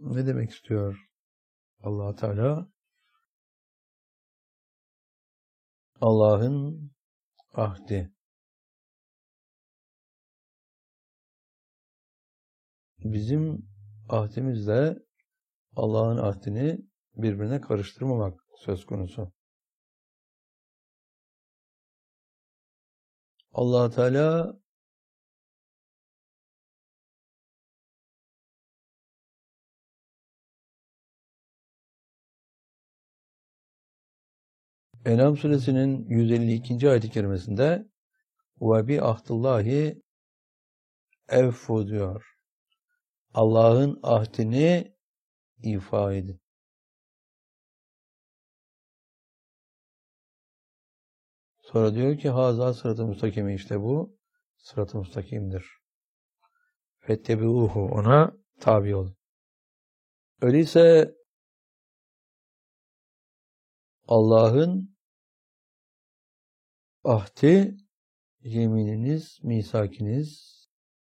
ne demek istiyor Allah Teala? Allah'ın ahdi. Bizim ahdimizle Allah'ın ahdini birbirine karıştırmamak söz konusu. Allah Teala En'am suresinin 152. ayet-i kerimesinde ve bi ahdillahi evfu diyor. Allah'ın ahdini ifa edin. Sonra diyor ki haza sırat-ı müstakim, işte bu sırat-ı müstakimdir. Fettebi'uhu, ona tabi olun. Öyleyse Allah'ın ahdi, yemininiz, misakiniz,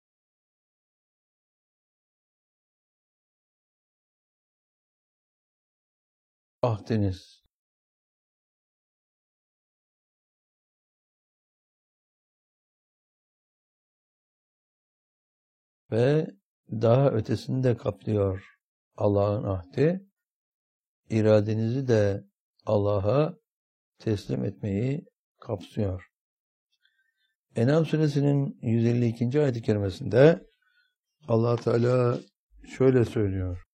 ahdiniz. Ve daha ötesini de kaplıyor Allah'ın ahdi. İradenizi de Allah'a teslim etmeyi kapsıyor. En'am suresinin 152. ayet-i kerimesinde Allah Teala şöyle söylüyor.